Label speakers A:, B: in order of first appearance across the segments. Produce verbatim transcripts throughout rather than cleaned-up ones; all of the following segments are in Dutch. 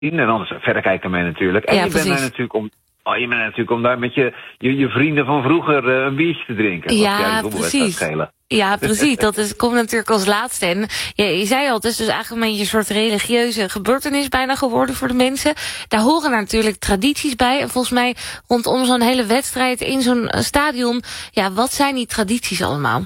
A: En anders verder kijken mee natuurlijk. En
B: Ja,
A: je bent
B: precies.
A: daar natuurlijk om... Oh, je bent er natuurlijk om daar met je, je, je vrienden van vroeger uh, een biertje te drinken.
B: Ja, precies. Ja, precies. Dat is, komt natuurlijk als laatste. En ja, je zei al, het is dus eigenlijk een beetje een soort religieuze gebeurtenis bijna geworden voor de mensen. Daar horen natuurlijk tradities bij. En volgens mij rondom zo'n hele wedstrijd in zo'n stadion. Ja, wat zijn die tradities allemaal?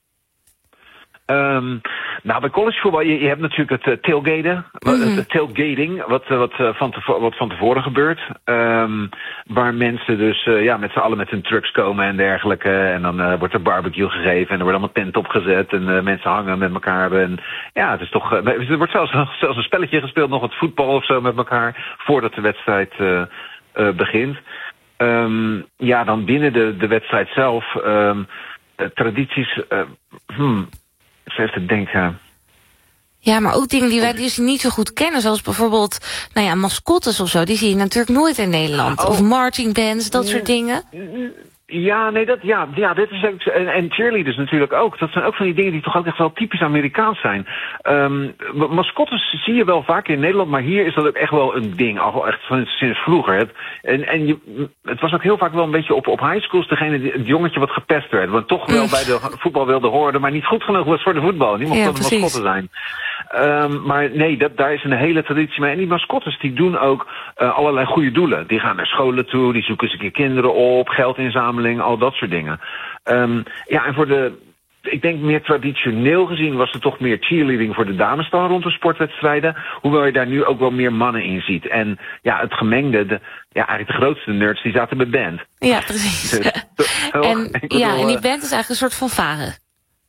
A: Um, nou, bij collegevoetbal, je, je hebt natuurlijk het uh, tailgaten, mm-hmm. het tailgating, wat, wat, uh, van tevo- wat van tevoren gebeurt. Um, waar mensen dus uh, ja, met z'n allen met hun trucks komen en dergelijke. En dan uh, wordt er barbecue gegeven en er wordt allemaal tent opgezet. En uh, mensen hangen met elkaar. En ja, het is toch. Uh, er wordt zelfs, zelfs een spelletje gespeeld, nog het voetbal of zo met elkaar, voordat de wedstrijd uh, uh, begint. Um, ja, dan binnen de, de wedstrijd zelf. Um, uh, tradities. Uh, hmm, Even te denken.
B: Ja, maar ook dingen die wij dus niet zo goed kennen. Zoals bijvoorbeeld, nou ja, mascottes of zo. Die zie je natuurlijk nooit in Nederland. Oh. Of marching bands, dat soort dingen.
A: Ja, nee, dat, ja, ja, dit is ook, en, en cheerleaders natuurlijk ook. Dat zijn ook van die dingen die toch ook echt wel typisch Amerikaans zijn. Um, mascottes zie je wel vaak in Nederland, maar hier is dat ook echt wel een ding. Al echt van, sinds vroeger. Het, en en je, het was ook heel vaak wel een beetje op, op high schools degene die, het jongetje wat gepest werd. Want toch wel bij de voetbal wilde horen, maar niet goed genoeg was voor de voetbal. Die mocht dan een mascotte zijn. Um, maar nee, dat, daar is een hele traditie mee. En die mascottes die doen ook uh, allerlei goede doelen. Die gaan naar scholen toe, die zoeken eens een keer kinderen op, geld inzameling, al dat soort dingen. Um, ja, en voor de... Ik denk meer traditioneel gezien was er toch meer cheerleading voor de dames dan rond de sportwedstrijden. Hoewel je daar nu ook wel meer mannen in ziet. En ja, het gemengde, de, ja, eigenlijk de grootste nerds, die zaten bij band.
B: Ja, precies. Dus, en, ja, en die band is eigenlijk een soort fanfare.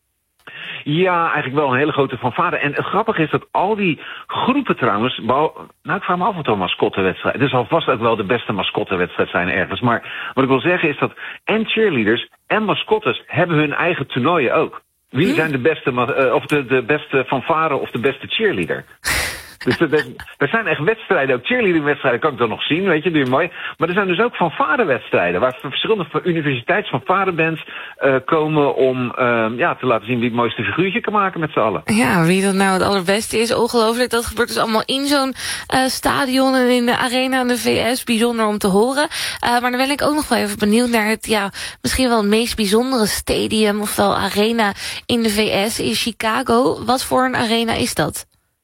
A: Ja, eigenlijk wel een hele grote fanfare. En het grappige is dat al die groepen trouwens... Bouw, nou, ik vraag me af of het een mascottewedstrijd... Het zal vast ook wel de beste mascottewedstrijd zijn ergens. Maar wat ik wil zeggen is dat en cheerleaders en mascottes hebben hun eigen toernooien ook. Wie zijn de beste, uh, of de, de beste fanfare of de beste cheerleader? Dus er, er zijn echt wedstrijden, ook cheerleadingwedstrijden kan ik dan nog zien, weet je, doe je mooi. Maar er zijn dus ook fanfarewedstrijden, waar verschillende universiteitsfanfarebands uh, komen om uh, ja, te laten zien wie het mooiste figuurtje kan maken met z'n allen.
B: Ja, wie dat nou het allerbeste is, ongelooflijk. Dat gebeurt dus allemaal in zo'n uh, stadion en in de arena in de V S. Bijzonder om te horen. Uh, maar dan ben ik ook nog wel even benieuwd naar het, ja, misschien wel het meest bijzondere stadium, ofwel arena in de V S, in Chicago. Wat voor een arena is dat?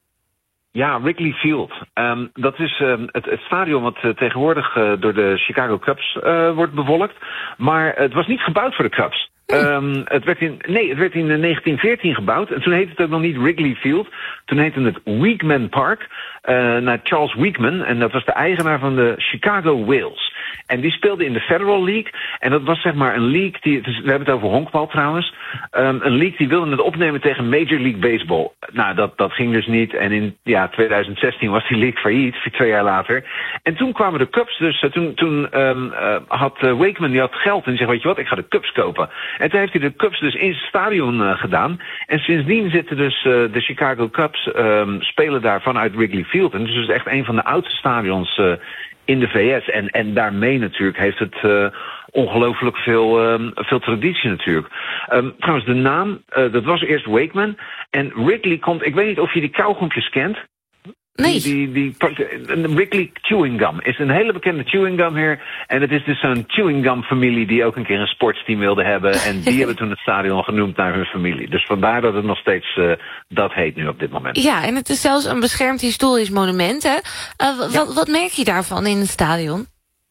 A: Ja, Wrigley Field. Um, dat is um, het, het stadion wat uh, tegenwoordig uh, door de Chicago Cubs uh, wordt bevolkt. Maar het was niet gebouwd voor de Cubs. Um, het werd in, nee, het werd in negentien veertien gebouwd. En toen heette het ook nog niet Wrigley Field. Toen heette het Weekman Park. Uh, naar Charles Weekman. En dat was de eigenaar van de Chicago Whales. En die speelde in de Federal League. En dat was zeg maar een league die... Dus we hebben het over honkbal trouwens. Um, een league die wilde het opnemen tegen Major League Baseball. Nou, dat, dat ging dus niet. En in ja, twintig zestien was die league failliet. Twee jaar later. En toen kwamen de Cubs dus... Uh, toen toen um, uh, had uh, Wakeman die had geld. En die zei, weet je wat, ik ga de Cubs kopen. En toen heeft hij de Cubs dus in zijn stadion uh, gedaan. En sindsdien zitten dus uh, de Chicago Cubs... Um, spelen daar vanuit Wrigley Field. En het is dus echt een van de oudste stadions... Uh, in de V S. En, en daarmee natuurlijk heeft het uh, ongelooflijk veel, um, veel traditie natuurlijk. Um, trouwens, de naam, uh, dat was eerst Wakeman. En Wrigley komt, ik weet niet of je die kauwgompjes kent.
B: Nee.
A: Die, die, die, Wrigley Chewing Gum is een hele bekende chewing gum hier. En het is dus zo'n chewing gum familie die ook een keer een sportsteam wilde hebben. En die hebben toen het stadion genoemd naar hun familie. Dus vandaar dat het nog steeds uh, dat heet nu op dit moment.
B: Ja, en het is zelfs een beschermd historisch monument, hè? Uh, w- ja. wat, wat merk je daarvan in het stadion?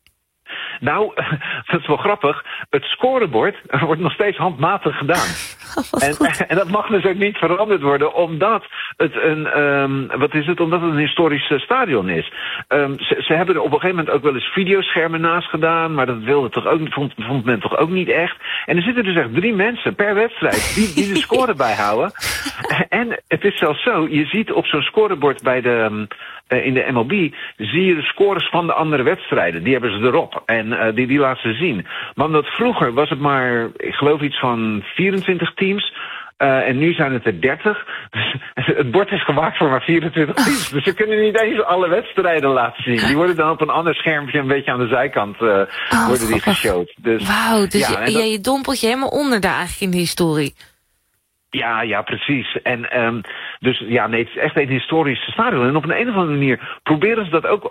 A: Nou, dat is wel grappig. Het scorebord wordt nog steeds handmatig gedaan.
B: Oh,
A: en, en dat mag dus ook niet veranderd worden, omdat het een, um, wat is het, omdat het een historisch uh, stadion is. Um, ze, ze hebben er op een gegeven moment ook wel eens videoschermen naast gedaan, maar dat wilde toch ook, vond, vond men toch ook niet echt. En er zitten dus echt drie mensen per wedstrijd die, die de score bijhouden. En het is zelfs zo, je ziet op zo'n scorebord bij de... Um, in de M L B zie je de scores van de andere wedstrijden. Die hebben ze erop. En uh, die, die laten ze zien. Maar omdat vroeger was het maar, ik geloof iets van vierentwintig teams. Uh, en nu zijn het er dertig. Dus het bord is gemaakt voor maar vierentwintig teams. Dus ze kunnen niet eens alle wedstrijden laten zien. Die worden dan op een ander schermpje een beetje aan de zijkant uh, oh, worden die geshowd. Dus,
B: wauw, dus
A: ja,
B: je,
A: dat...
B: je dompelt je helemaal onder daar eigenlijk in de historie.
A: Ja, ja, precies. En um, dus ja, nee, het is echt een historisch stadion. En op een, een of andere manier proberen ze dat ook